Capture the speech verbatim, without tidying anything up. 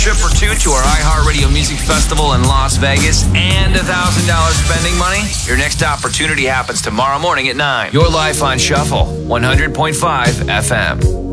Trip or two to our iHeartRadio Music Festival in Las Vegas and one thousand dollars spending money? Your next opportunity happens tomorrow morning at nine. Your life on Shuffle, one hundred point five F M.